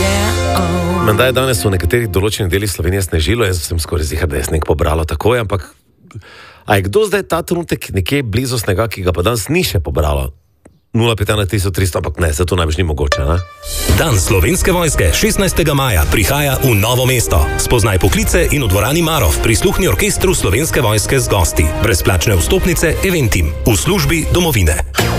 Menda je danes v nekaterih določenih delih Slovenije snežilo, jaz sem skoraj ziher, da je sneg pobralo takoj, ampak a je kdo zdaj ta trenutek nekje blizu snega, ki ga pa danes ni še pobralo? 0,15,300, ampak ne, se to najbolj ni mogoče, ne? Dan Slovenske vojske 16. maja prihaja v Novo mesto. Spoznaj poklice in v dvorani Marov prisluhni orkestru Slovenske vojske z gosti. Brezplačne vstopnice Eventim v službi domovine.